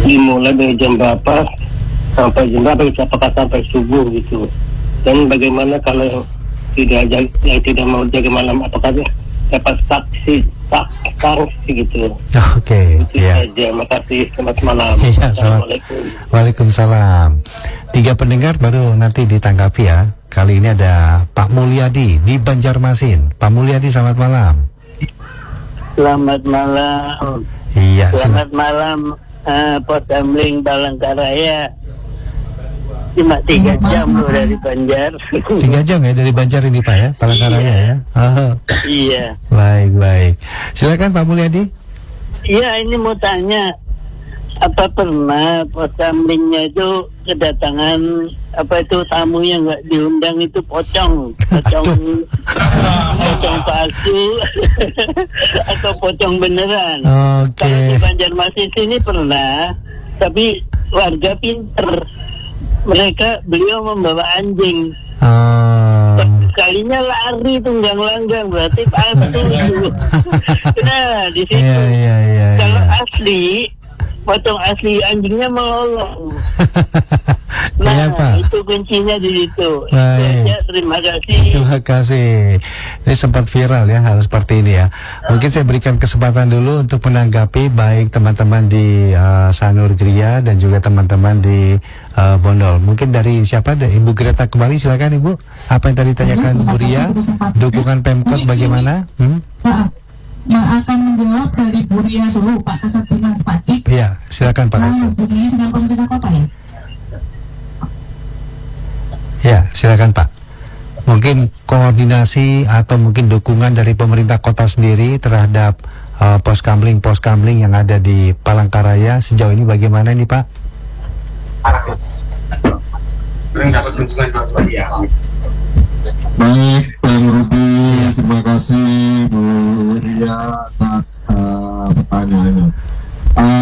dimulai dari jam berapa sampai jam berapa gitu, apakah sampai subuh gitu, dan bagaimana kalau yang tidak mau jaga malam, apakah dapat sanksi gitu. Oke, Itu ya. saja. Makasih, selamat malam. Iya, Assalamualaikum. Waalaikumsalam. 3 pendengar baru nanti ditanggapi ya. Kali ini ada Pak Mulyadi di Banjarmasin. Pak Mulyadi, selamat malam. Selamat malam. Iya, Selamat malam, Pos Amling Palangkaraya. Cuma 3 jam loh dari Banjar. 3 jam ya dari Banjar ini Pak ya, Palangkaraya ya. Oh, Iya. baik. Silakan Pak Mulyadi. Iya, ini mau tanya, apa pernah Pos Amlingnya itu kedatangan tamu yang nggak diundang itu pocong palsu atau pocong beneran? Oke. Kalau di Banjarmasin sini pernah, tapi warga pinter. Beliau membawa anjing. Sekalinya lari tunggang langgang, berarti palsu. Nah, di situ. Iya. Kalau asli, pocong asli anjingnya melolong. Nah, Iya, Pak. itu kuncinya di situ. Baik. Ya, terima kasih. Terima kasih. Ini sempat viral ya hal seperti ini ya. Mungkin saya berikan kesempatan dulu untuk menanggapi baik teman-teman di Sanur Gria dan juga teman-teman di Bondol. Mungkin dari siapa? Dari Ibu Greta kembali, silakan Ibu. Apa yang tadi ditanyakan Bu Ria? Dukungan Pemkot bagaimana? Akan menjawab dari Bu Ria dulu, Pak Kasat Dinas Pati. Iya, silakan Pak Kasat. Bu Ria dengan pemerintah kota ya? Ya, silakan Pak. Mungkin koordinasi atau mungkin dukungan dari pemerintah kota sendiri terhadap pos kamling yang ada di Palangkaraya sejauh ini bagaimana ini Pak? Baik, Bang Rudi, terima kasih Bu Ria atas pertanyaannya.